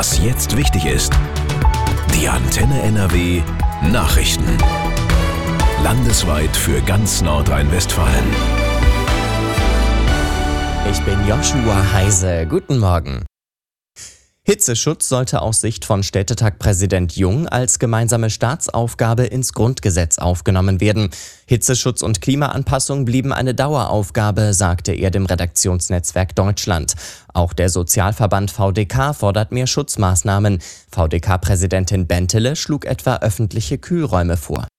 Was jetzt wichtig ist. Die Antenne NRW Nachrichten. Landesweit für ganz Nordrhein-Westfalen. Ich bin Joshua Heise. Guten Morgen. Hitzeschutz sollte aus Sicht von Städtetag-Präsident Jung als gemeinsame Staatsaufgabe ins Grundgesetz aufgenommen werden. Hitzeschutz und Klimaanpassung blieben eine Daueraufgabe, sagte er dem Redaktionsnetzwerk Deutschland. Auch der Sozialverband VDK fordert mehr Schutzmaßnahmen. VDK-Präsidentin Bentele schlug etwa öffentliche Kühlräume vor.